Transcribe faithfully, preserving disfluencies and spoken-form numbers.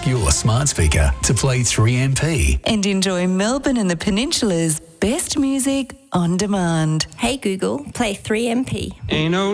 Ask your smart speaker to play three M P. And enjoy Melbourne and the Peninsula's best music on demand. Hey Google, play three M P. Ain't no